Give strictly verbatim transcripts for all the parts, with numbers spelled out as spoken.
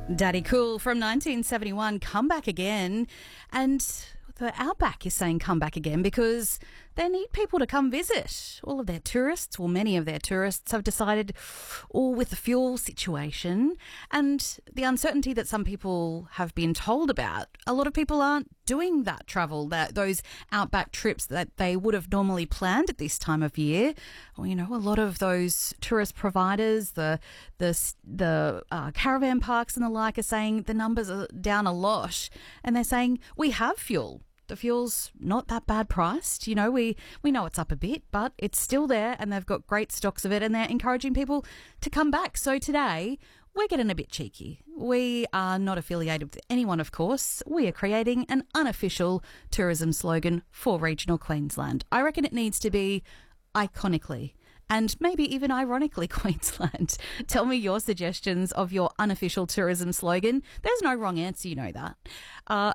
Daddy Cool from nineteen seventy-one, come back again. And the Outback is saying come back again because they need people to come visit. All of their tourists, well, many of their tourists have decided, all with the fuel situation and the uncertainty that some people have been told about, a lot of people aren't doing that travel, that those Outback trips that they would have normally planned at this time of year. Well, you know, a lot of those tourist providers, the the the uh, caravan parks and the like are saying the numbers are down a lot, and they're saying we have fuel. The fuel's not that bad priced. You know, we, we know it's up a bit, but it's still there and they've got great stocks of it and they're encouraging people to come back. So today, we're getting a bit cheeky. We are not affiliated with anyone, of course. We are creating an unofficial tourism slogan for regional Queensland. I reckon it needs to be iconically and maybe even ironically Queensland. Tell me your suggestions of your unofficial tourism slogan. There's no wrong answer, you know that. Uh,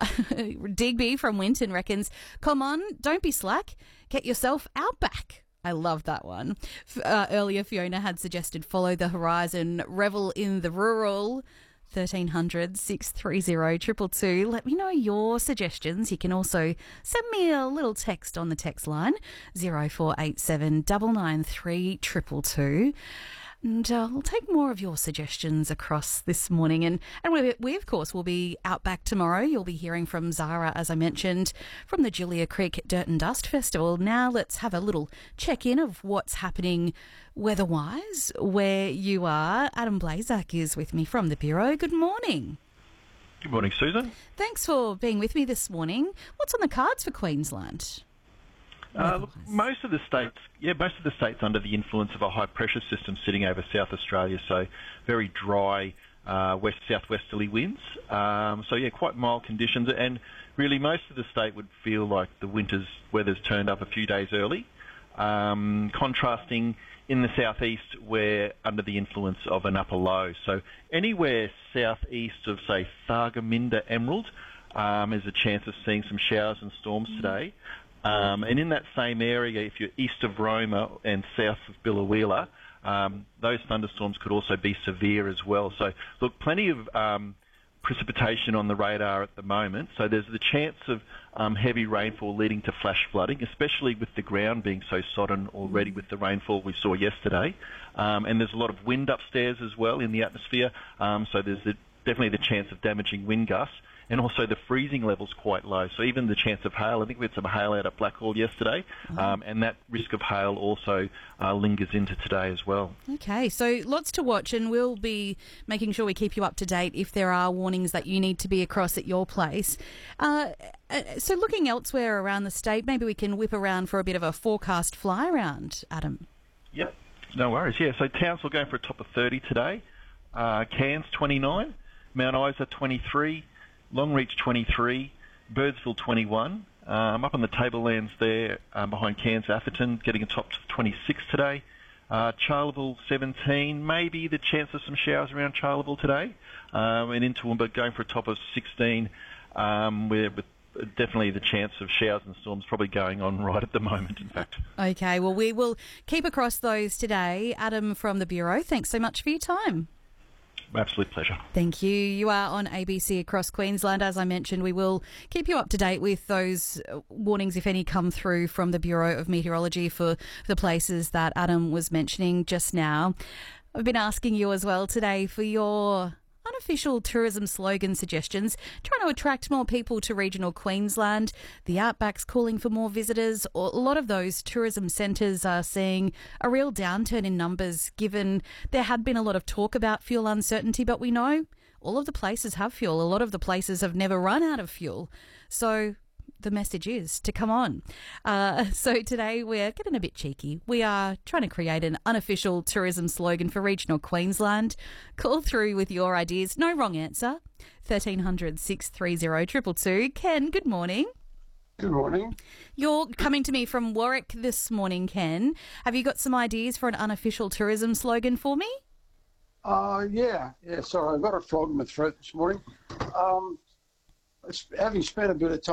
Digby from Winton reckons, come on, don't be slack, get yourself Outback. I love that one. Uh, earlier, Fiona had suggested follow the horizon, revel in the rural. thirteen hundred, six three zero, two two two. Let me know your suggestions. You can also send me a little text on the text line, zero four eight seven nine nine three two two two. And uh, we'll take more of your suggestions across this morning. And, and we, we, of course, will be out back tomorrow. You'll be hearing from Zara, as I mentioned, from the Julia Creek Dirt and Dust Festival. Now let's have a little check-in of what's happening weather-wise where you are. Adam Blazak is with me from the Bureau. Good morning. Good morning, Susan. Thanks for being with me this morning. What's on the cards for Queensland? Uh, look, most of the states, yeah, most of the states under the influence of a high pressure system sitting over South Australia, so very dry uh, west southwesterly winds. Um, so yeah, quite mild conditions, and really most of the state would feel like the winter's weather's turned up a few days early. Um, contrasting in the southeast, we're under the influence of an upper low. So anywhere southeast of, say, Thargomindah, Emerald, um, is a chance of seeing some showers and storms today. Um, and in that same area, if you're east of Roma and south of Biloela, um, those thunderstorms could also be severe as well. So, look, plenty of um, precipitation on the radar at the moment. So there's the chance of um, heavy rainfall leading to flash flooding, especially with the ground being so sodden already with the rainfall we saw yesterday. Um, and there's a lot of wind upstairs as well in the atmosphere. Um, so there's the, definitely the chance of damaging wind gusts. And also the freezing level's quite low. So even the chance of hail, I think we had some hail out at Blackhall yesterday, mm-hmm. um, and that risk of hail also uh, lingers into today as well. Okay, so lots to watch, and we'll be making sure we keep you up to date if there are warnings that you need to be across at your place. Uh, so looking elsewhere around the state, maybe we can whip around for a bit of a forecast fly around, Adam. Yep, no worries. Yeah, so Townsville going for a top of thirty today, uh, Cairns twenty-nine, Mount Isa twenty-three, Longreach twenty-three, Birdsville twenty-one, um, up on the tablelands there um, behind Cairns, Atherton, getting a top to twenty-six today. Uh, Charleville seventeen, maybe the chance of some showers around Charleville today. Um, and in Toowoomba going for a top of sixteen, um, where with definitely the chance of showers and storms probably going on right at the moment, in fact. Okay, well, we will keep across those today. Adam from the Bureau, thanks so much for your time. Absolute pleasure. Thank you. You are on A B C across Queensland. As I mentioned, we will keep you up to date with those warnings, if any, come through from the Bureau of Meteorology for the places that Adam was mentioning just now. I've been asking you as well today for your unofficial tourism slogan suggestions, trying to attract more people to regional Queensland. The Outback's calling for more visitors. A lot of those tourism centres are seeing a real downturn in numbers, given there had been a lot of talk about fuel uncertainty, but we know all of the places have fuel. A lot of the places have never run out of fuel. So the message is to come on. Uh, so today we're getting a bit cheeky. We are trying to create an unofficial tourism slogan for regional Queensland. Call through with your ideas. No wrong answer. thirteen hundred, six three zero, two two two. Ken, good morning. Good morning. You're coming to me from Warwick this morning, Ken. Have you got some ideas for an unofficial tourism slogan for me? Uh, yeah, yeah, sorry, I've got a frog in my throat this morning. Um, having spent a bit of time